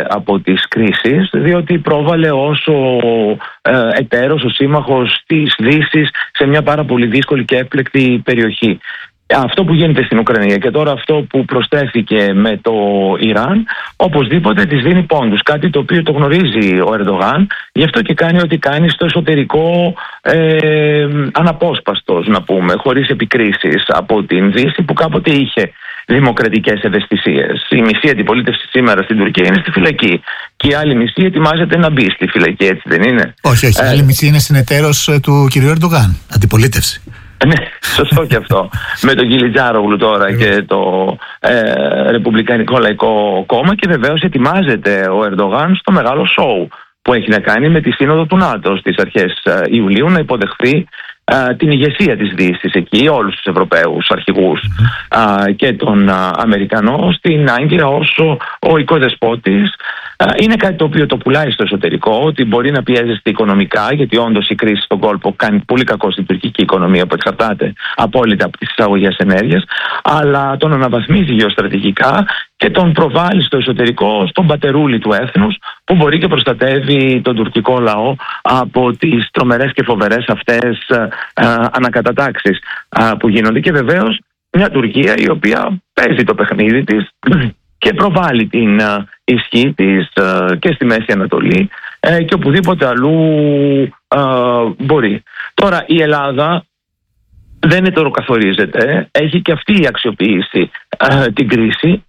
από τις κρίσεις, διότι πρόβαλε ως εταίρος, ο σύμμαχος της Δύσης σε μια πάρα πολύ δύσκολη και έπλεκτη περιοχή. Αυτό που γίνεται στην Ουκρανία και τώρα αυτό που προσθέθηκε με το Ιράν, οπωσδήποτε της δίνει πόντους. Κάτι το οποίο το γνωρίζει ο Ερντογάν, γι' αυτό και κάνει ό,τι κάνει στο εσωτερικό, αναπόσπαστος, να πούμε, χωρίς επικρίσεις από την Δύση, που κάποτε είχε δημοκρατικές ευαισθησίες. Η μισή αντιπολίτευση σήμερα στην Τουρκία είναι στη φυλακή και η άλλη μισή ετοιμάζεται να μπει στη φυλακή, έτσι δεν είναι? Όχι, η άλλη μισή είναι συνεταίρος του κ. Ερντογάν, αντιπολίτευση. Ναι, σωστό και αυτό. Με τον Κιλιτζάρογλου τώρα και το Ρεπουμπλικανικό Λαϊκό Κόμμα, και βεβαίως ετοιμάζεται ο Ερντογάν στο μεγάλο σόου που έχει να κάνει με τη Σύνοδο του ΝΑΤΟ στις αρχές Ιουλίου, να υποδεχθεί την ηγεσία της Δύσης εκεί, όλους τους Ευρωπαίους αρχηγούς και τον Αμερικανό στην Άγκυρα ως ο οικοδεσπότης. Είναι κάτι το οποίο το πουλάει στο εσωτερικό, ότι μπορεί να πιέζεστε οικονομικά, γιατί όντως η κρίση στον κόλπο κάνει πολύ κακό στην τουρκική οικονομία που εξαρτάται απόλυτα από τις εισαγωγές ενέργειας, αλλά τον αναβαθμίζει γεωστρατηγικά και τον προβάλλει στο εσωτερικό, στον πατερούλι του έθνους, που μπορεί και προστατεύει τον τουρκικό λαό από τις τρομερές και φοβερές αυτές ανακατατάξεις που γίνονται. Και βεβαίως μια Τουρκία η οποία παίζει το παιχνίδι της και προβάλλει την ισχύ της και στη Μέση Ανατολή και οπουδήποτε αλλού μπορεί. Τώρα η Ελλάδα δεν ετεροκαθορίζεται, έχει και αυτή η αξιοποίηση την κρίση.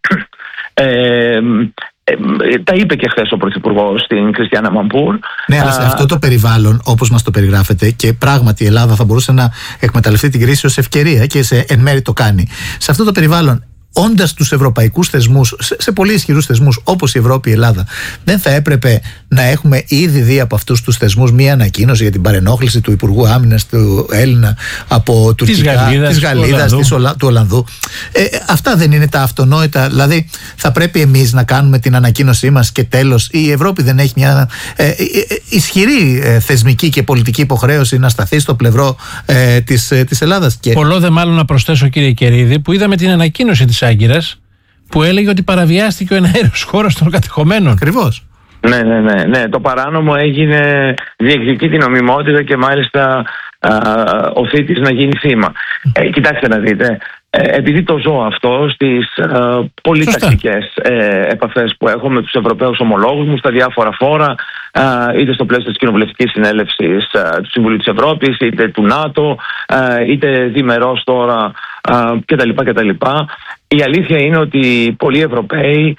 Τα είπε και χθες ο Πρωθυπουργός στην Κριστιάνα Μαμπούρ. Ναι, αλλά σε αυτό το περιβάλλον, όπως μας το περιγράφετε, και πράγματι η Ελλάδα θα μπορούσε να εκμεταλλευτεί την κρίση ως ευκαιρία και εν μέρει το κάνει. Σε αυτό το περιβάλλον, όντας τους ευρωπαϊκούς θεσμούς, σε πολύ ισχυρούς θεσμούς όπως η Ευρώπη, η Ελλάδα, δεν θα έπρεπε να έχουμε ήδη δει από αυτούς τους θεσμούς μία ανακοίνωση για την παρενόχληση του Υπουργού Άμυνας του Έλληνα από τουρκικά, της Γαλλίδας, του Ολλανδού? Αυτά δεν είναι τα αυτονόητα? Δηλαδή θα πρέπει εμείς να κάνουμε την ανακοίνωσή μας και τέλος? Η Ευρώπη δεν έχει μια ισχυρή θεσμική και πολιτική υποχρέωση να σταθεί στο πλευρό της Ελλάδας? Πολλό δε μάλλον να προσθέσω, κύριε Κερίδη, που είδαμε την ανακοίνωση της Άγκυρας που έλεγε ότι παραβιάστηκε ο εναέριος χώρος των κατεχομένων. Ακριβώς. Ναι. Το παράνομο έγινε, διεκδικεί την νομιμότητα και μάλιστα οθεί της να γίνει θύμα. Κοιτάξτε να δείτε, επειδή το ζω αυτό στις πολύ τακτικές επαφές που έχω με τους Ευρωπαίους ομολόγους μου στα διάφορα φόρα, είτε στο πλαίσιο της κοινοβουλευτικής συνέλευσης του Συμβουλίου της Ευρώπης, είτε του ΝΑΤΟ, είτε διμερώς τώρα κτλ. Η αλήθεια είναι ότι πολλοί Ευρωπαίοι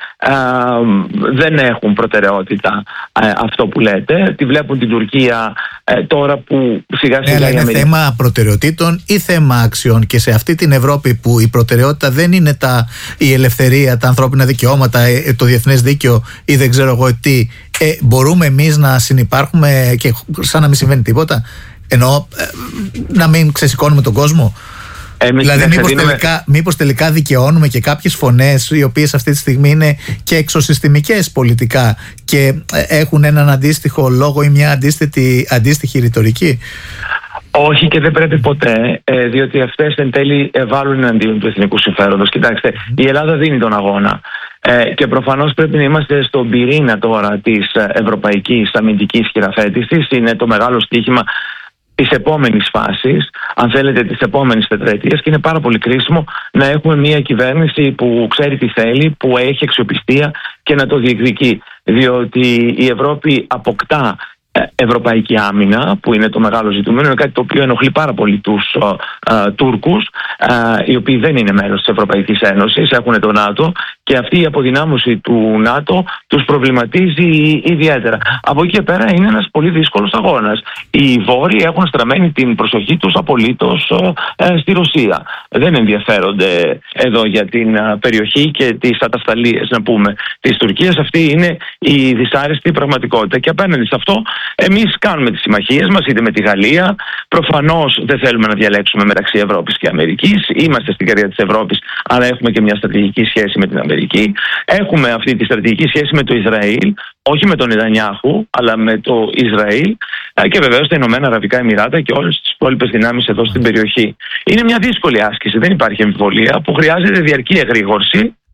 δεν έχουν προτεραιότητα αυτό που λέτε. Τη βλέπουν την Τουρκία τώρα που σιγά σιγά είναι θέμα προτεραιοτήτων ή θέμα αξιών? Και σε αυτή την Ευρώπη που η προτεραιότητα δεν είναι η ελευθερία, τα ανθρώπινα δικαιώματα, το διεθνές δίκαιο ή δεν ξέρω εγώ τι, μπορούμε εμείς να συνυπάρχουμε και σαν να μην συμβαίνει τίποτα? Εννοώ να μην ξεσηκώνουμε τον κόσμο. Δηλαδή μήπως τελικά δικαιώνουμε και κάποιες φωνές οι οποίες αυτή τη στιγμή είναι και εξωσυστημικές πολιτικά και έχουν έναν αντίστοιχο λόγο ή μια αντίστοιχη ρητορική? Όχι, και δεν πρέπει ποτέ, διότι αυτές εν τέλει βάλουν εναντίον του εθνικού συμφέροντος. Κοιτάξτε, η Ελλάδα δίνει τον αγώνα και προφανώς πρέπει να είμαστε στον πυρήνα τώρα της ευρωπαϊκής αμυντικής χειραφέτησης. Είναι το μεγάλο στοίχημα της επόμενης φάσης, αν θέλετε της επόμενης τετραετίας, και είναι πάρα πολύ κρίσιμο να έχουμε μια κυβέρνηση που ξέρει τι θέλει, που έχει αξιοπιστία και να το διεκδικεί, διότι η Ευρώπη αποκτά ευρωπαϊκή άμυνα, που είναι το μεγάλο ζητούμενο, είναι κάτι το οποίο ενοχλεί πάρα πολύ τους Τούρκους, οι οποίοι δεν είναι μέλος της Ευρωπαϊκής Ένωσης, έχουν το ΝΑΤΟ, και αυτή η αποδυνάμωση του ΝΑΤΟ τους προβληματίζει ιδιαίτερα. Από εκεί και πέρα είναι ένας πολύ δύσκολος αγώνας. Οι Βόρειοι έχουν στραμμένη την προσοχή τους απολύτως στη Ρωσία. Δεν ενδιαφέρονται εδώ για την περιοχή και τις ατασταλίες, να πούμε, της Τουρκίας. Αυτή είναι η δυσάρεστη πραγματικότητα. Και απέναντι σε αυτό, εμείς κάνουμε τις συμμαχίες μας, είτε με τη Γαλλία. Προφανώς δεν θέλουμε να διαλέξουμε μεταξύ Ευρώπης και Αμερικής. Είμαστε στην καρδιά της Ευρώπης, αλλά έχουμε και μια στρατηγική σχέση με την Αμερική. Έχουμε αυτή τη στρατηγική σχέση με το Ισραήλ, όχι με τον Νετανιάχου, αλλά με το Ισραήλ, και βεβαίως τα Ηνωμένα Αραβικά Εμιράτα και όλες τις υπόλοιπες δυνάμεις εδώ στην περιοχή. Είναι μια δύσκολη άσκηση, δεν υπάρχει αμφιβολία, που χρειάζεται διαρκή εγρήγορση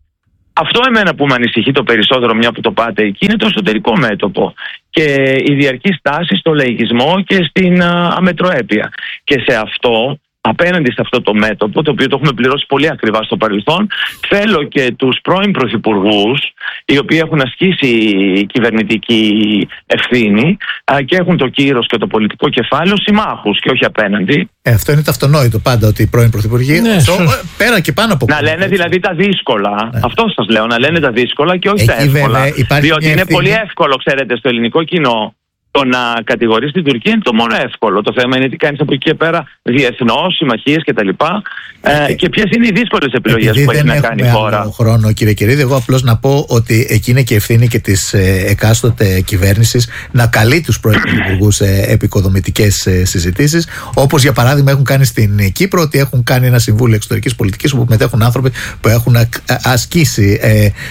Αυτό εμένα που με ανησυχεί το περισσότερο, μια που το πάτε εκεί, είναι το εσωτερικό μέτωπο και η διαρκή στάση στο λαϊκισμό και στην αμετροέπεια. Και σε αυτό, απέναντι σε αυτό το μέτωπο, το οποίο το έχουμε πληρώσει πολύ ακριβά στο παρελθόν, θέλω και τους πρώην πρωθυπουργούς, οι οποίοι έχουν ασκήσει κυβερνητική ευθύνη και έχουν το κύρος και το πολιτικό κεφάλαιο, συμμάχους και όχι απέναντι. Αυτό είναι το αυτονόητο πάντα, ότι οι πρώην πρωθυπουργοί πέρα και πάνω από να λένε δηλαδή τα δύσκολα. Ναι. Αυτό σας λέω, να λένε τα δύσκολα και όχι τα εύκολα. Διότι είναι πολύ εύκολο, ξέρετε, στο ελληνικό κοινό. Το να κατηγορείς την Τουρκία είναι το μόνο εύκολο. Το θέμα είναι τι κάνεις από εκεί και πέρα διεθνώς, συμμαχίες κτλ. Και ποιες είναι οι δύσκολες επιλογές που έχει να κάνει η χώρα. Δεν έχουμε χρόνο, κύριε Κερίδη. Εγώ απλώς να πω ότι εκεί είναι και ευθύνη και της εκάστοτε κυβέρνησης να καλεί τους πρώην πρωθυπουργούς σε επικοδομητικές συζητήσεις. Όπως για παράδειγμα έχουν κάνει στην Κύπρο, ότι έχουν κάνει ένα συμβούλιο εξωτερικής πολιτικής όπου μετέχουν άνθρωποι που έχουν ασκήσει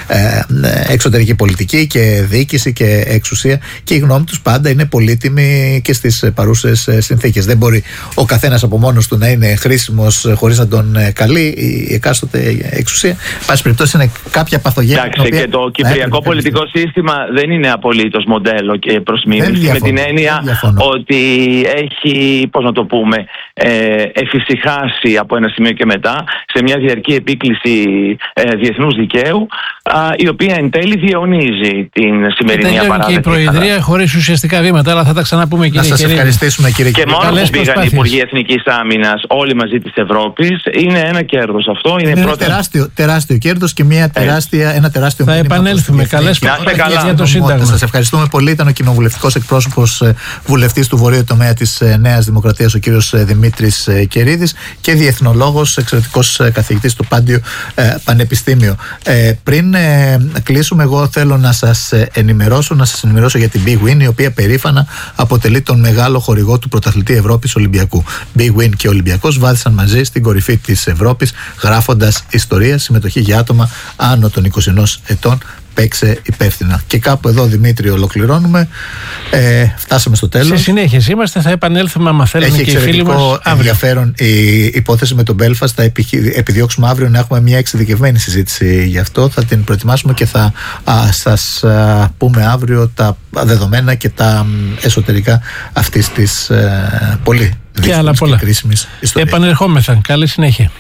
εξωτερική πολιτική και διοίκηση και εξουσία, και η γνώμη τους πάντα είναι πολύτιμη και στις παρούσες συνθήκες. Δεν μπορεί ο καθένας από μόνος του να είναι χρήσιμος χωρίς να τον καλεί η εκάστοτε εξουσία. Πάση περιπτώσει είναι κάποια παθογένεια. Εντάξει, και το κυπριακό πολιτικό σύστημα δεν είναι απολύτως μοντέλο και προς μίμηση, με την έννοια ότι έχει, πώς να το πούμε, εφησυχάσει από ένα σημείο και μετά σε μια διαρκή επίκληση διεθνούς δικαίου, η οποία εν τέλει διαιωνίζει την σημερινή απαράδεκτη. Και η Προεδρία χωρίς ουσιαστικά βήματα, αλλά θα τα ξαναπούμε, κύριε Κερίδη. Να σας ευχαριστήσουμε, κύριε Κερίδη. Και μόνο που πήγαν οι Υπουργοί Εθνικής Άμυνας όλοι μαζί της Ευρώπης, είναι ένα κέρδος αυτό. Είναι ένα τεράστιο κέρδος και ένα τεράστιο μήνυμα. Θα επανέλθουμε. Καλές για το Σύνταγμα. Σας ευχαριστούμε πολύ. Ήταν ο κοινοβουλευτικός εκπρόσωπος βουλευτής του Βορείου Τομέα της Νέας Δημοκρατίας, ο κύριος Δημήτρης Κερίδης, και διεθνολόγος, εξαιρετικός καθηγητής στο Πάντιο Πανεπιστήμιο. Πριν κλείσουμε, εγώ θέλω να σας ενημερώσω για την Big Win, η οποία περήφανα αποτελεί τον μεγάλο χορηγό του πρωταθλητή Ευρώπης Ολυμπιακού. Big Win και ο Ολυμπιακός βάδιζαν μαζί στην κορυφή της Ευρώπης, γράφοντας ιστορία, συμμετοχή για άτομα άνω των 21 ετών. Παίξε υπεύθυνα. Και κάπου εδώ, Δημήτρη, ολοκληρώνουμε. Φτάσαμε στο τέλος. Σε συνέχεια είμαστε, θα επανέλθουμε άμα θέλουμε. Έχει και οι φίλοι μας. Έχει ενδιαφέρον η υπόθεση με τον Belfast. Θα επιδιώξουμε αύριο να έχουμε μια εξειδικευμένη συζήτηση γι' αυτό. Θα την προετοιμάσουμε και θα σας πούμε αύριο τα δεδομένα και τα εσωτερικά αυτής της πολύ δύσκολης και κρίσιμης ιστορίας. Επανερχόμεθα. Καλή συνέχεια.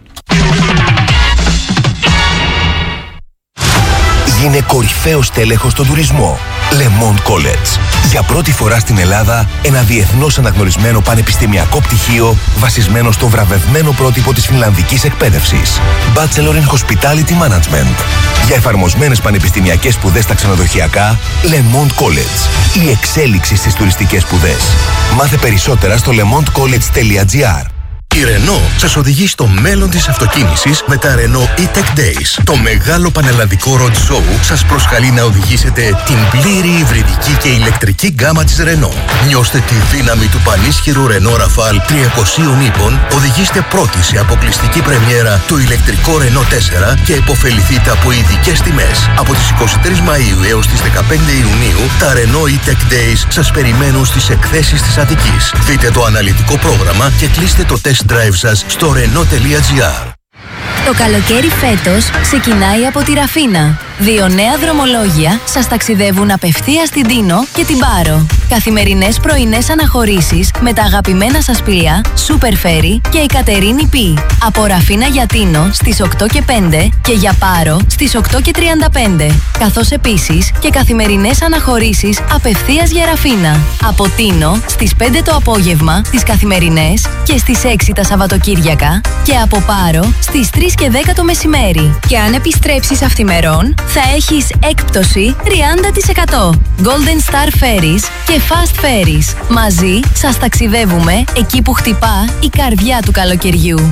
Γίνε κορυφαίος τέλεχος στον τουρισμό. Le Monde College. Για πρώτη φορά στην Ελλάδα, ένα διεθνώς αναγνωρισμένο πανεπιστημιακό πτυχίο βασισμένο στο βραβευμένο πρότυπο της φινλανδικής εκπαίδευσης. Bachelor in Hospitality Management. Για εφαρμοσμένες πανεπιστημιακές σπουδές στα ξενοδοχειακά, Le Monde College. Η εξέλιξη στις τουριστικές σπουδές. Μάθε περισσότερα στο lemondecollege.gr. Η Renault σας οδηγεί στο μέλλον της αυτοκίνησης με τα Renault E-Tech Days. Το μεγάλο πανελλαδικό road show σας προσκαλεί να οδηγήσετε την πλήρη υβριδική και ηλεκτρική γκάμα της Renault. Νιώστε τη δύναμη του πανίσχυρου Renault Rafale 300 ύπων, οδηγήστε πρώτοι σε αποκλειστική πρεμιέρα το ηλεκτρικό Renault 4 και υποφεληθείτε από ειδικές τιμές. Από τις 23 Μαΐου έως τις 15 Ιουνίου, τα Renault E-Tech Days σας περιμένουν στις εκθέσεις της Αττικής. Δείτε το αναλυτικό πρόγραμμα και κλείστε το test drive σας στο renault.gr. Το καλοκαίρι φέτος ξεκινάει από τη Ραφίνα. 2 νέα δρομολόγια σας ταξιδεύουν απευθείας στην Τίνο και την Πάρο. Καθημερινές πρωινές αναχωρήσεις με τα αγαπημένα σας πλοία Super Ferry και η Κατερίνη Πι. Από Ραφίνα για Τίνο στις 8 και 5 και για Πάρο στις 8 και 35. Καθώς επίσης και καθημερινές αναχωρήσεις απευθείας για Ραφίνα. Από Τίνο στις 5 το απόγευμα τις καθημερινές και στις 6 τα Σαββατοκύριακα και από Πάρο στις 3 και 10 το μεσημέρι. Και αν επιστρέψεις αυθημερών, θα έχεις έκπτωση 30%. Golden Star Ferries και Fast Ferries. Μαζί σας ταξιδεύουμε εκεί που χτυπά η καρδιά του καλοκαιριού.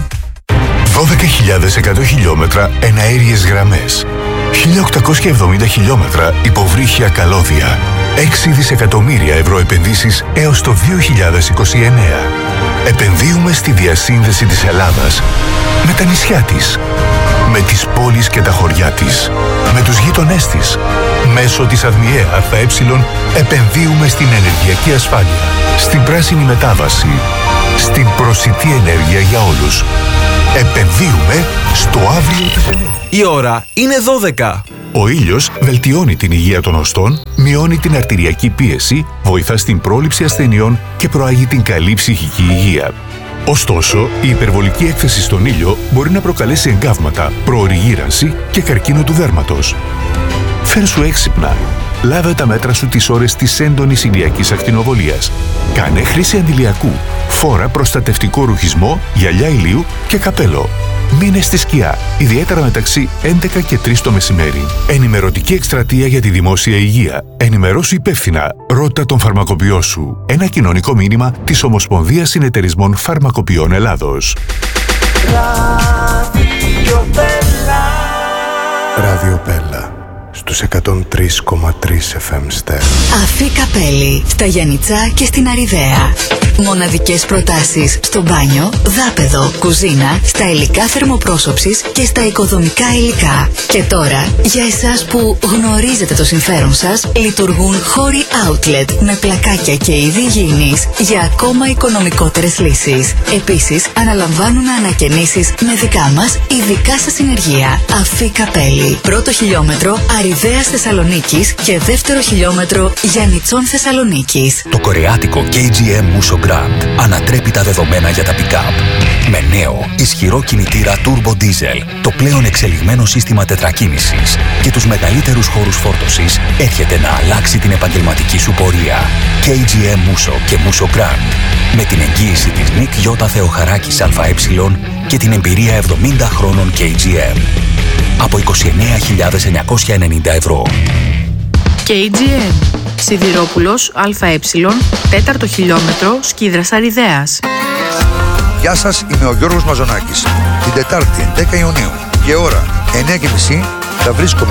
12.100 χιλιόμετρα εναέριες γραμμές. 1.870 χιλιόμετρα υποβρύχια καλώδια. 6 δισεκατομμύρια ευρώ επενδύσεις έως το 2029. Επενδύουμε στη διασύνδεση της Ελλάδας με τα νησιά της, με τις πόλεις και τα χωριά της, με τους γείτονές της. Μέσω της ΑΔΜΙΕ ΑΕ επενδύουμε στην ενεργειακή ασφάλεια, στην πράσινη μετάβαση, στην προσιτή ενέργεια για όλους. Επενδύουμε στο αύριο της ενέργειας. Η ώρα είναι 12. Ο ήλιος βελτιώνει την υγεία των οστών, μειώνει την αρτηριακή πίεση, βοηθά στην πρόληψη ασθενειών και προάγει την καλή ψυχική υγεία. Ωστόσο, η υπερβολική έκθεση στον ήλιο μπορεί να προκαλέσει εγκάβματα, προωρή γύρανση και καρκίνο του δέρματος. Φέρσου έξυπνα. Λάβε τα μέτρα σου τις ώρες της έντονης ηλιακής ακτινοβολίας. Κάνε χρήση αντιλιακού. Φόρα προστατευτικό ρουχισμό, γυαλιά ηλίου και καπέλο. Μείνε στη σκιά, ιδιαίτερα μεταξύ 11 και 3 το μεσημέρι. Ενημερωτική εκστρατεία για τη δημόσια υγεία. Ενημερώσου υπεύθυνα. Ρώτα τον φαρμακοποιό σου. Ένα κοινωνικό μήνυμα της Ομοσπονδίας Συνεταιρισμών Φαρμακοποιών Ελλάδος. Ράδιο Πέλα στους 103,3 FM ΣΤΕΡ. Αφή Καπέλη, στα Γιαννιτσά και στην Αριδαία. Μοναδικές προτάσεις στο μπάνιο, δάπεδο, κουζίνα, στα υλικά θερμοπρόσωψης και στα οικοδομικά υλικά. Και τώρα, για εσάς που γνωρίζετε το συμφέρον σας, λειτουργούν χώροι outlet με πλακάκια και είδη υγιεινής για ακόμα οικονομικότερες λύσεις. Επίσης, αναλαμβάνουν ανακαινήσεις με δικά μας ειδικά σας συνεργεία. Αφή Καπέλη, πρώτο χιλιόμετρο Αριδαίας Θεσσαλονίκης και δεύτερο χιλιόμετρο Γιαννιτσών Θεσσαλονίκης. Το κορεάτικο KGM Musso Grand ανατρέπει τα δεδομένα για τα pick-up. Με νέο, ισχυρό κινητήρα Turbo Diesel, το πλέον εξελιγμένο σύστημα τετρακίνησης και τους μεγαλύτερους χώρους φόρτωσης, έρχεται να αλλάξει την επαγγελματική σου πορεία. KGM Musso και Musso Grand. Με την εγγύηση της Νικ Γιώτα Θεοχαράκης ΑΕ και την εμπειρία 70 χρόνων KGM. Από 29.990 ευρώ. KGM. Σιδηρόπουλος ΑΕ, τέταρτο χιλιόμετρο, Σκίδρας Αριδαίας. Γεια σας, είμαι ο Γιώργος Μαζονάκης. Την Τετάρτη, 10 Ιουνίου και ώρα 9:30 θα βρίσκομαι